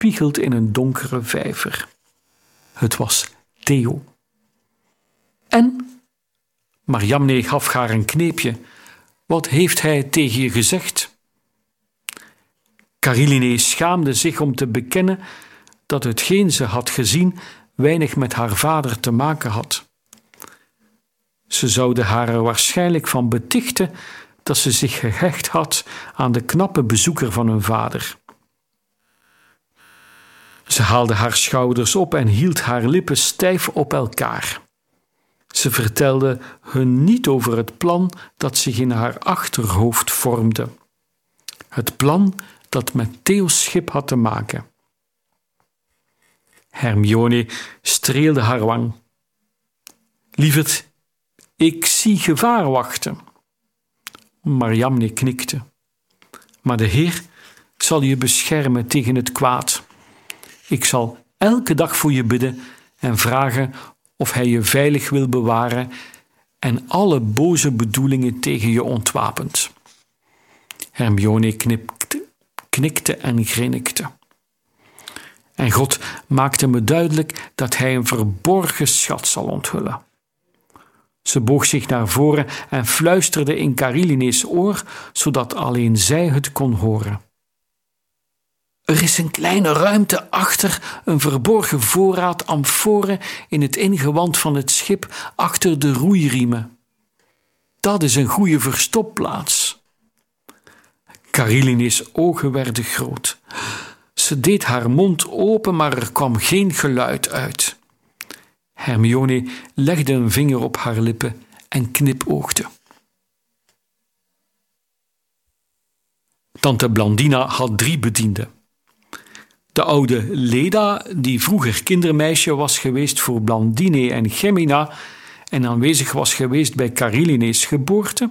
spiegelt in een donkere vijver. Het was Theo. En? Mariamne gaf haar een kneepje. Wat heeft hij tegen je gezegd? Karilline schaamde zich om te bekennen dat hetgeen ze had gezien weinig met haar vader te maken had. Ze zouden haar er waarschijnlijk van betichten dat ze zich gehecht had aan de knappe bezoeker van hun vader. Ze haalde haar schouders op en hield haar lippen stijf op elkaar. Ze vertelde hun niet over het plan dat zich in haar achterhoofd vormde. Het plan dat met Theo's schip had te maken. Hermione streelde haar wang. Lieverd, ik zie gevaar wachten. Mariamne knikte. Maar de Heer zal je beschermen tegen het kwaad. Ik zal elke dag voor je bidden en vragen of hij je veilig wil bewaren en alle boze bedoelingen tegen je ontwapent. Hermione knikte en grinnikte. En God maakte me duidelijk dat hij een verborgen schat zal onthullen. Ze boog zich naar voren en fluisterde in Kariline's oor, zodat alleen zij het kon horen. Er is een kleine ruimte achter een verborgen voorraad amforen in het ingewand van het schip achter de roeiriemen. Dat is een goede verstopplaats. Kariline's ogen werden groot. Ze deed haar mond open, maar er kwam geen geluid uit. Hermione legde een vinger op haar lippen en knipoogde. Tante Blandina had 3 bedienden. De oude Leda, die vroeger kindermeisje was geweest voor Blandine en Gemina en aanwezig was geweest bij Kariline's geboorte.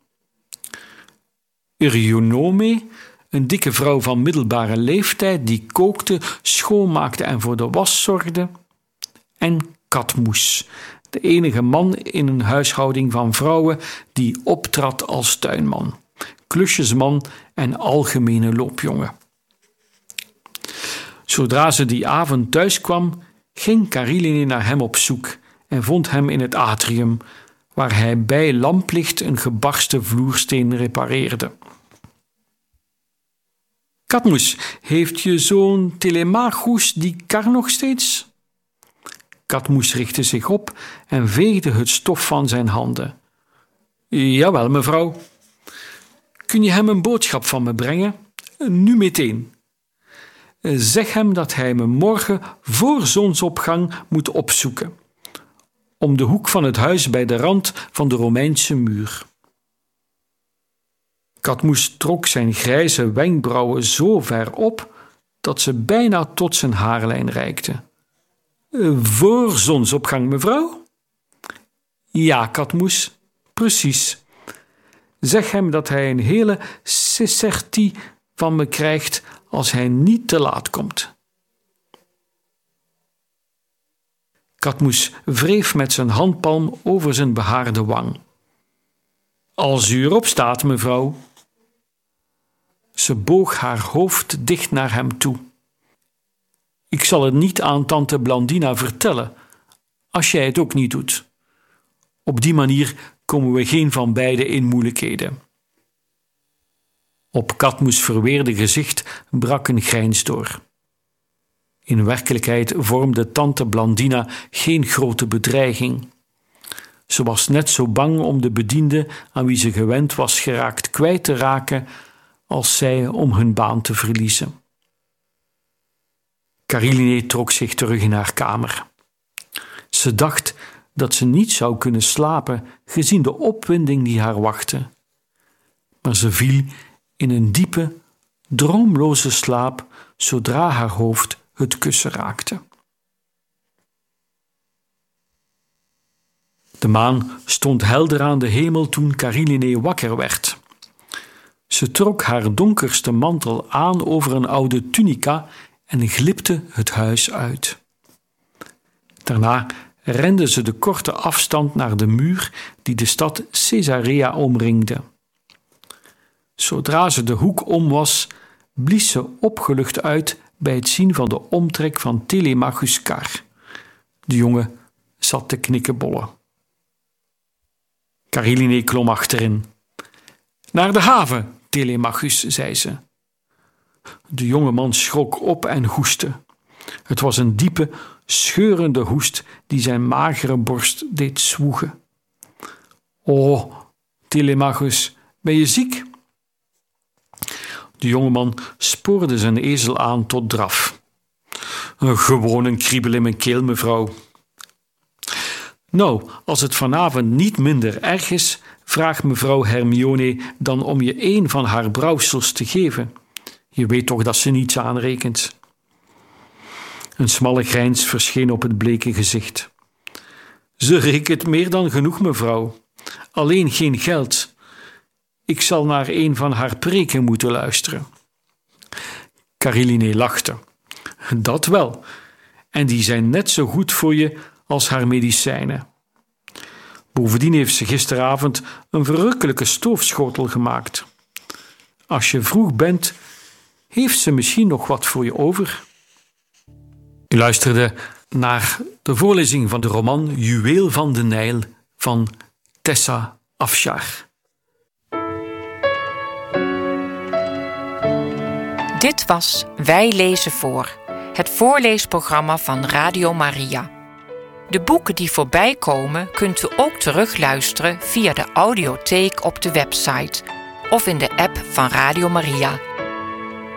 Eurynome, een dikke vrouw van middelbare leeftijd die kookte, schoonmaakte en voor de was zorgde. En Katmoes, de enige man in een huishouding van vrouwen die optrad als tuinman, klusjesman en algemene loopjongen. Zodra ze die avond thuis kwam, ging Kariline naar hem op zoek en vond hem in het atrium, waar hij bij lamplicht een gebarsten vloersteen repareerde. Katmoes, heeft je zoon Telemachus die kar nog steeds? Katmoes richtte zich op en veegde het stof van zijn handen. Jawel, mevrouw. Kun je hem een boodschap van me brengen? Nu meteen. Zeg hem dat hij me morgen voor zonsopgang moet opzoeken. Om de hoek van het huis bij de rand van de Romeinse muur. Katmoes trok zijn grijze wenkbrauwen zo ver op dat ze bijna tot zijn haarlijn reikten. Voor zonsopgang, mevrouw? Ja, Katmoes, precies. Zeg hem dat hij een hele sestertie van me krijgt als hij niet te laat komt. Katmoes wreef met zijn handpalm over zijn behaarde wang. Als u erop staat, mevrouw. Ze boog haar hoofd dicht naar hem toe. Ik zal het niet aan tante Blandina vertellen, als jij het ook niet doet. Op die manier komen we geen van beiden in moeilijkheden. Op Katmoes verweerde gezicht brak een grijns door. In werkelijkheid vormde tante Blandina geen grote bedreiging. Ze was net zo bang om de bediende aan wie ze gewend was geraakt kwijt te raken als zij om hun baan te verliezen. Kariline trok zich terug in haar kamer. Ze dacht dat ze niet zou kunnen slapen gezien de opwinding die haar wachtte. Maar ze viel in een diepe, droomloze slaap zodra haar hoofd het kussen raakte. De maan stond helder aan de hemel toen Kariline wakker werd. Ze trok haar donkerste mantel aan over een oude tunica en glipte het huis uit. Daarna rende ze de korte afstand naar de muur die de stad Caesarea omringde. Zodra ze de hoek om was, blies ze opgelucht uit bij het zien van de omtrek van Telemachus' kar. De jongen zat te knikkenbollen. Karilline klom achterin. Naar de haven, Telemachus, zei ze. De jonge man schrok op en hoestte. Het was een diepe, scheurende hoest die zijn magere borst deed zwoegen. O, Telemachus, ben je ziek? De jongeman spoorde zijn ezel aan tot draf. Gewoon een kriebel in mijn keel, mevrouw. Nou, als het vanavond niet minder erg is, vraagt mevrouw Hermione dan om je een van haar brouwsels te geven. Je weet toch dat ze niets aanrekent. Een smalle grijns verscheen op het bleke gezicht. Ze rekent meer dan genoeg, mevrouw. Alleen geen geld. Ik zal naar een van haar preken moeten luisteren. Karilline lachte. Dat wel. En die zijn net zo goed voor je als haar medicijnen. Bovendien heeft ze gisteravond een verrukkelijke stoofschotel gemaakt. Als je vroeg bent, heeft ze misschien nog wat voor je over. U luisterde naar de voorlezing van de roman Juweel van de Nijl van Tessa Afshar. Dit was Wij lezen voor, het voorleesprogramma van Radio Maria. De boeken die voorbij komen kunt u ook terugluisteren via de audiotheek op de website of in de app van Radio Maria.